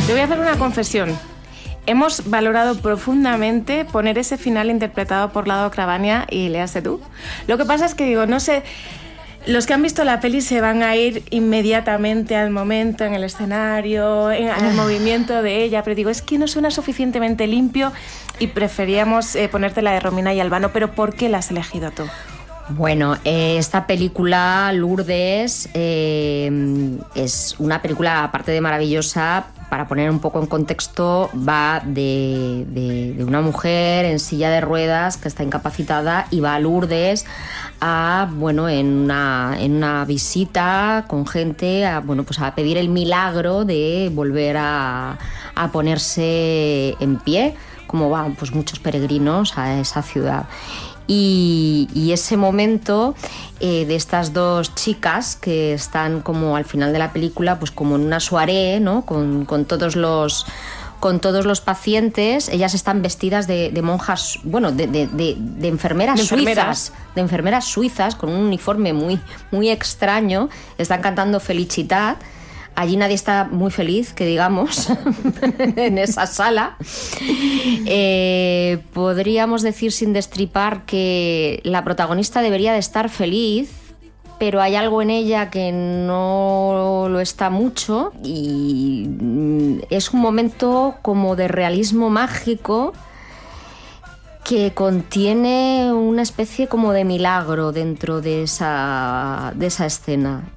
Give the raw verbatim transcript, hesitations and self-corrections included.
Te voy a hacer una confesión. Hemos valorado profundamente poner ese final interpretado por Lado Cravania y Léa Seydoux. Lo que pasa es que digo, no sé, los que han visto la peli se van a ir inmediatamente al momento, en el escenario, en, al movimiento de ella, pero digo, es que no suena suficientemente limpio y preferíamos eh, ponerte la de Romina y Albano, pero ¿por qué la has elegido tú? Bueno, eh, esta película, Lourdes, eh, es una película, aparte de maravillosa, para poner un poco en contexto, va de, de, de una mujer en silla de ruedas que está incapacitada y va a Lourdes a, bueno, en una, en una visita con gente a, bueno, pues a pedir el milagro de volver a, a ponerse en pie, como van pues muchos peregrinos a esa ciudad. Y, y ese momento eh, de estas dos chicas que están como al final de la película, pues como en una soirée, ¿no? Con, con todos los con todos los pacientes, ellas están vestidas de, de monjas, bueno, de, de, de, de enfermeras de enfermeras. suizas, de enfermeras suizas con un uniforme muy, muy extraño, están cantando Felicitat. Allí nadie está muy feliz, que digamos, en esa sala. Eh, podríamos decir sin destripar que la protagonista debería de estar feliz, pero hay algo en ella que no lo está mucho y es un momento como de realismo mágico que contiene una especie como de milagro dentro de esa, de esa escena.